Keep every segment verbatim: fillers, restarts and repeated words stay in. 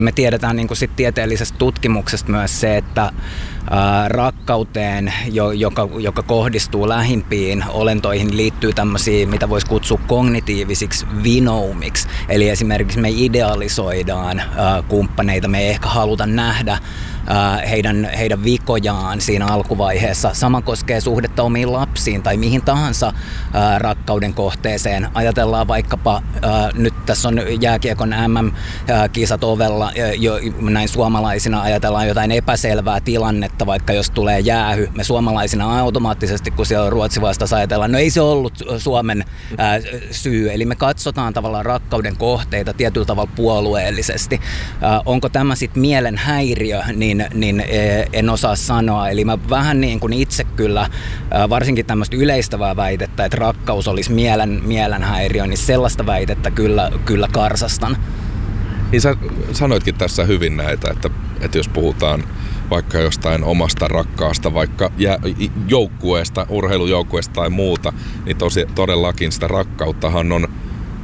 Me tiedetään niin kuin sit tieteellisestä tutkimuksesta myös se, että ää, rakkauteen, jo, joka, joka kohdistuu lähimpiin olentoihin, liittyy tämmöisiä, mitä voisi kutsua kognitiivisiksi vinoumiksi. Eli esimerkiksi me idealisoidaan ää, kumppaneita, me ei ehkä haluta nähdä ää, heidän, heidän vikojaan siinä alkuvaiheessa. Sama koskee suhdetta omiin lapsiin tai mihin tahansa ää, rakkauden kohteeseen. Ajatellaan vaikkapa, ää, nyt tässä on jääkiekon M M-kisat ovella, jo, näin suomalaisina ajatellaan jotain epäselvää tilannetta, vaikka jos tulee jäähy. Me suomalaisina automaattisesti, kun siellä on Ruotsi vastaan, ajatellaan, no ei se ollut Suomen ää, syy. Eli me katsotaan tavallaan rakkauden kohteita tietyllä tavalla puolueellisesti. Ää, onko tämä sitten mielen häiriö, niin, niin en osaa sanoa. Eli mä vähän niin kuin itse kyllä, ää, varsinkin tämmöistä yleistävää väitettä, että rakkaus olisi mielen, mielen häiriö, niin sellaista väitettä kyllä, kyllä karsastan. Niin sä sanoitkin tässä hyvin näitä, että, että jos puhutaan vaikka jostain omasta rakkaasta, vaikka joukkueesta, urheilujoukkueesta tai muuta, niin tosi, todellakin sitä rakkauttahan on,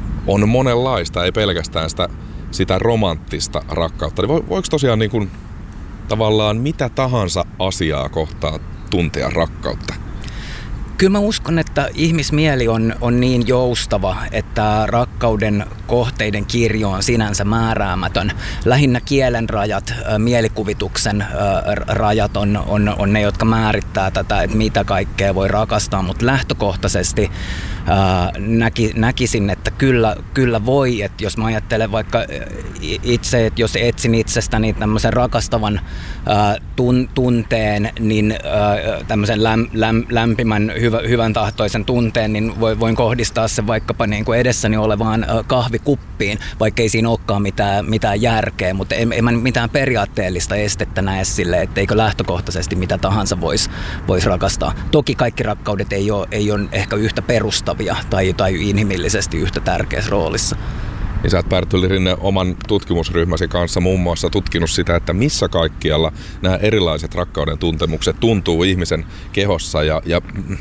on monenlaista, ei pelkästään sitä, sitä romanttista rakkautta. Niin voiko tosiaan niin kuin, tavallaan mitä tahansa asiaa kohtaan tuntea rakkautta? Kyllä mä uskon, että ihmismieli on, on niin joustava, että rakkauden kohteiden kirjo on sinänsä määräämätön. Lähinnä kielen rajat, mielikuvituksen rajat on, on, on ne, jotka määrittää tätä, että mitä kaikkea voi rakastaa, mutta lähtökohtaisesti ää, näki, näkisin, että kyllä, kyllä voi, että jos mä ajattelen vaikka itse, että jos etsin itsestäni tämmöisen rakastavan ää, tun, tunteen, niin ää, tämmöisen läm, läm, lämpimän hyvä, hyvän tahtoisen tunteen, niin voin kohdistaa sen vaikkapa niin kuin edessäni olevaan kahvikuppiin, vaikka ei siinä olekaan mitään, mitään järkeä, mutta en, en mä mitään periaatteellista estettä näe sille, etteikö lähtökohtaisesti mitä tahansa voisi vois rakastaa. Toki kaikki rakkaudet ei ole, ei ole ehkä yhtä perustavia tai, tai inhimillisesti yhtä tärkeässä roolissa. Niin sä oot, Pertuli Rinne, oman tutkimusryhmäsi kanssa muun muassa tutkinut sitä, että missä kaikkialla nämä erilaiset rakkauden tuntemukset tuntuu ihmisen kehossa ja, ja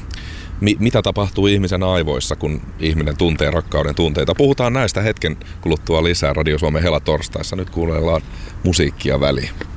mi, mitä tapahtuu ihmisen aivoissa, kun ihminen tuntee rakkauden tunteita. Puhutaan näistä hetken kuluttua lisää Radio Suomen Hela torstaissa. Nyt kuunnellaan musiikkia väliin.